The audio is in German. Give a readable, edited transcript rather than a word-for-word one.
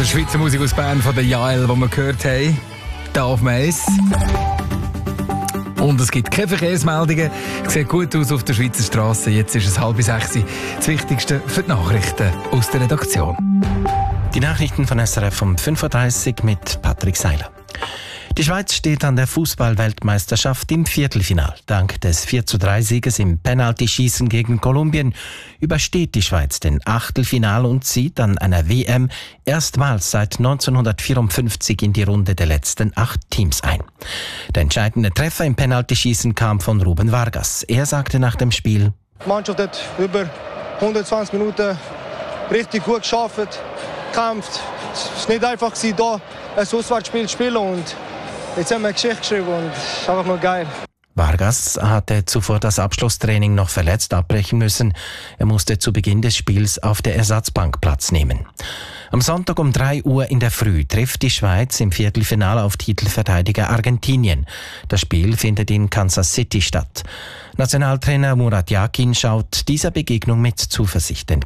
Also Schweizer Musik aus Bern von der Jael, die wir gehört haben. Da auf Mais. Und es gibt keine Verkehrsmeldungen. Es sieht gut aus auf der Schweizer Straße. Jetzt ist es 5:30. Das Wichtigste für die Nachrichten aus der Redaktion. Die Nachrichten von SRF um 5:30 Uhr mit Patrick Seiler. Die Schweiz steht an der Fußball-Weltmeisterschaft im Viertelfinal. Dank des 4:3-Sieges im Penaltyschießen gegen Kolumbien übersteht die Schweiz den Achtelfinal und zieht an einer WM erstmals seit 1954 in die Runde der letzten 8 Teams ein. Der entscheidende Treffer im Penaltyschießen kam von Ruben Vargas. Er sagte nach dem Spiel: Die Mannschaft hat über 120 Minuten richtig gut gearbeitet, gekämpft. Es war nicht einfach, hier ein Auswärtsspiel zu spielen, und jetzt haben wir eine Geschichte geschrieben und es ist einfach nur geil. Vargas hatte zuvor das Abschlusstraining noch verletzt abbrechen müssen. Er musste zu Beginn des Spiels auf der Ersatzbank Platz nehmen. Am Sonntag um 3 Uhr in der Früh trifft die Schweiz im Viertelfinale auf Titelverteidiger Argentinien. Das Spiel findet in Kansas City statt. Nationaltrainer Murat Yakin schaut dieser Begegnung mit Zuversicht entgegen.